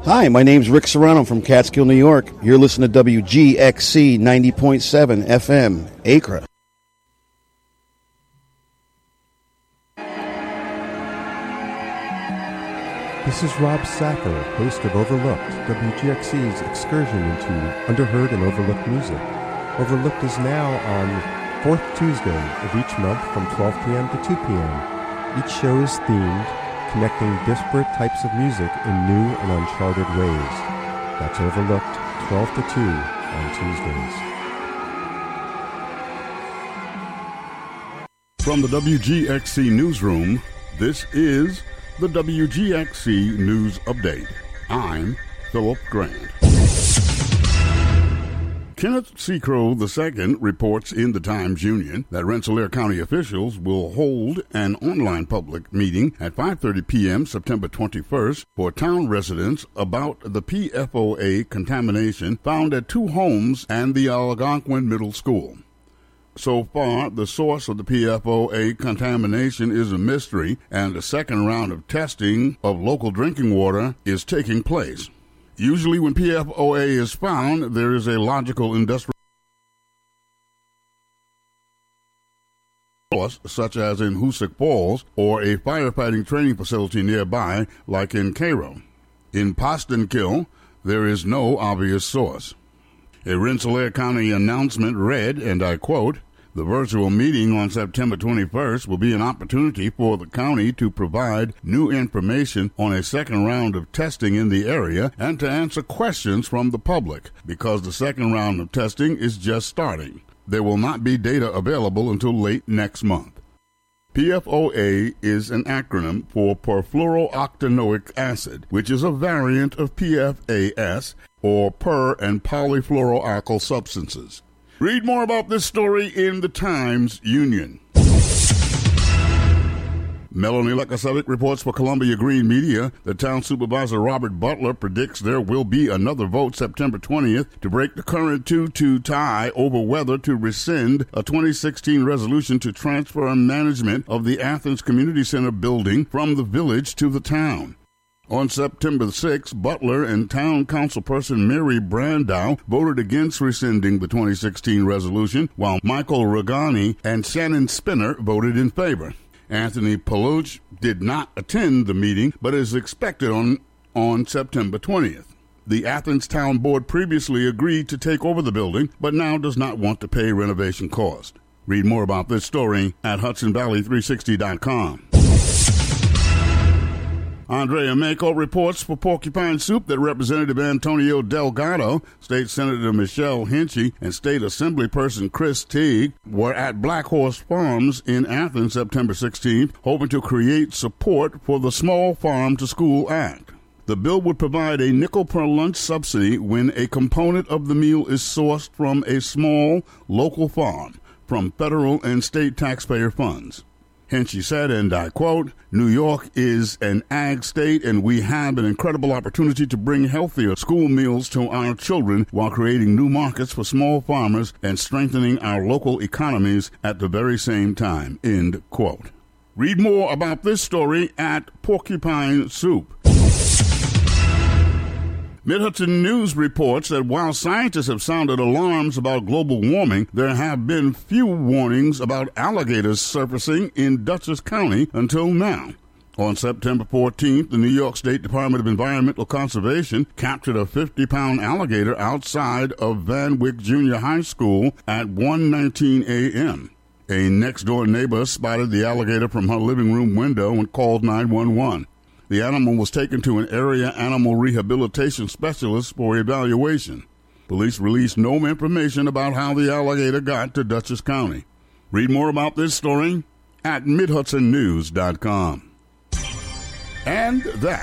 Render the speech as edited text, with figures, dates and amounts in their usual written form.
Hi, my name's Rick Serrano from Catskill, New York. You're listening to WGXC 90.7 FM, Acre. This is Rob Saffer, host of Overlooked, WGXC's excursion into underheard and overlooked music. Overlooked is now on fourth Tuesday of each month from 12 p.m. to 2 p.m. Each show is themed, connecting disparate types of music in new and uncharted ways. That's Overlooked, 12 to 2 on Tuesdays. From the WGXC Newsroom, this is the WGXC News Update. I'm Philip Grant. Kenneth Seacrow II reports in the Times-Union that Rensselaer County officials will hold an online public meeting at 5:30 p.m. September 21st for town residents about the PFOA contamination found at two homes and the Algonquin Middle School. So far, the source of the PFOA contamination is a mystery, and a second round of testing of local drinking water is taking place. Usually when PFOA is found, there is a logical industrial source, such as in Hoosick Falls, or a firefighting training facility nearby, like in Cairo. In Postenkill, there is no obvious source. A Rensselaer County announcement read, and I quote, "The virtual meeting on September 21st will be an opportunity for the county to provide new information on a second round of testing in the area and to answer questions from the public, because the second round of testing is just starting. There will not be data available until late next month." PFOA is an acronym for perfluorooctanoic acid, which is a variant of PFAS, or per- and polyfluoroalkyl substances. Read more about this story in the Times-Union. Melanie Lekasevic reports for Columbia Green Media. The town supervisor, Robert Butler, predicts there will be another vote September 20th to break the current 2-2 tie over whether to rescind a 2016 resolution to transfer management of the Athens Community Center building from the village to the town. On September 6, Butler and Town Councilperson Mary Brandow voted against rescinding the 2016 resolution, while Michael Regani and Shannon Spinner voted in favor. Anthony Paluch did not attend the meeting, but is expected on September 20th. The Athens Town Board previously agreed to take over the building, but now does not want to pay renovation cost. Read more about this story at HudsonValley360.com. Andrea Mako reports for Porcupine Soup that Representative Antonio Delgado, State Senator Michelle Hinchy, and State Assemblyperson Chris Teague were at Black Horse Farms in Athens September 16th, hoping to create support for the Small Farm to School Act. The bill would provide a nickel per lunch subsidy when a component of the meal is sourced from a small local farm from federal and state taxpayer funds. Hinchy said, and I quote, "New York is an ag state, and we have an incredible opportunity to bring healthier school meals to our children while creating new markets for small farmers and strengthening our local economies at the very same time," end quote. Read more about this story at Porcupine Soup. Mid-Hudson News reports that while scientists have sounded alarms about global warming, there have been few warnings about alligators surfacing in Dutchess County until now. On September 14th, the New York State Department of Environmental Conservation captured a 50-pound alligator outside of Van Wyck Junior High School at 1:19 a.m. A next-door neighbor spotted the alligator from her living room window and called 911. The animal was taken to an area animal rehabilitation specialist for evaluation. Police released no information about how the alligator got to Dutchess County. Read more about this story at MidHudsonNews.com. And that